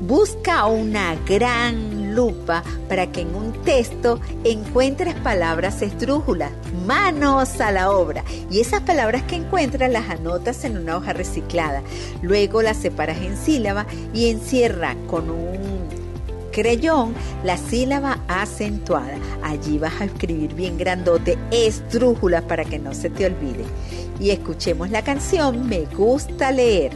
Busca una gran lupa para que en un texto encuentres palabras esdrújulas. Manos a la obra. Y esas palabras que encuentras las anotas en una hoja reciclada. Luego las separas en sílabas y encierra con un creyón la sílaba acentuada. Allí vas a escribir bien grandote esdrújulas para que no se te olvide. Y escuchemos la canción Me gusta leer.